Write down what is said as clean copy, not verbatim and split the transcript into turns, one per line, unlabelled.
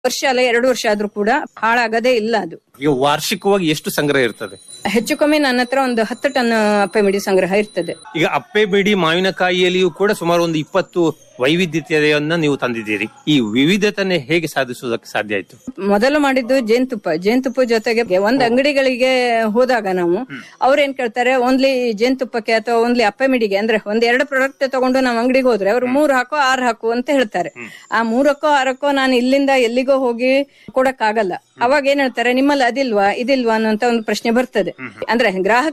ವರ್ಷ ಅಲ್ಲ 2 ವರ್ಷ ಆದ್ರೂ ಕೂಡ ಹಾಳಾಗದೇ ಇಲ್ಲ ಅದು.
ಈಗ ವಾರ್ಷಿಕವಾಗಿ ಎಷ್ಟು ಸಂಗ್ರಹ ಇರ್ತದೆ?
ಹೆಚ್ಚು ಕಮ್ಮಿ ನನ್ನ ಹತ್ರ ಒಂದು 10 ಟನ್ ಅಪ್ಪೆ ಮಿಡಿ ಸಂಗ್ರಹ ಇರ್ತದೆ.
ಈಗ ಅಪ್ಪೆ ಬಿಡಿ ಮಾವಿನಕಾಯಿಯಲ್ಲಿಯೂ ಕೂಡ ಸುಮಾರು ಒಂದು 20 ವೈವಿಧ್ಯತೆಯನ್ನ ನೀವು ತಂದಿದ್ದೀರಿ. ಈ ವಿವಿಧತೆಯನ್ನು ಹೇಗೆ ಸಾಧಿಸುವುದಕ್ಕೆ ಸಾಧ್ಯ ಆಯ್ತು?
ಮೊದಲು ಮಾಡಿದ್ದು ಜೇನುತುಪ್ಪ ಜೊತೆಗೆ ಒಂದ್ ಅಂಗಡಿಗಳಿಗೆ ಹೋದಾಗ ನಾವು ಅವ್ರೇನ್ ಕೇಳ್ತಾರೆ, ಓನ್ಲಿ ಜೇನುತುಪ್ಪಕ್ಕೆ ಅಥವಾ ಓನ್ಲಿ ಅಪ್ಪೆ ಮಿಡಿಗೆ ಅಂದ್ರೆ 1-2 ಪ್ರಾಡಕ್ಟ್ ತಗೊಂಡು ನಾವು ಅಂಗಡಿಗೆ ಹೋದ್ರೆ ಅವ್ರು 3 ಹಾಕೋ 6 ಹಾಕು ಅಂತ ಹೇಳ್ತಾರೆ. ಆ 3ಕ್ಕೋ 6ಕ್ಕೋ ನಾನು ಇಲ್ಲಿಂದ ಎಲ್ಲಿಗೋ ಹೋಗಿ ಕೊಡಕ್ ಆಗಲ್ಲ. ಅವಾಗ ಏನ್ ಹೇಳ್ತಾರೆ, ನಿಮ್ಮಲ್ಲಿ ಅದಿಲ್ವಾ ಇದಿಲ್ವಾ ಅನ್ನೋಂತ ಒಂದು ಪ್ರಶ್ನೆ ಬರ್ತದೆ. ಅಂದ್ರೆ ಗ್ರಾಹಕ